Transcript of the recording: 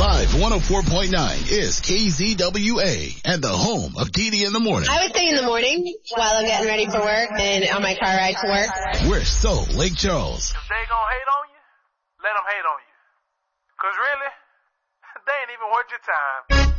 Live 104.9 is KZWA and the home of Dee in the morning. I would say in the morning while I'm getting ready for work and on my car ride to work. We're so Lake Charles. If they gonna hate on you, let them hate on you. 'Cause really, they ain't even worth your time.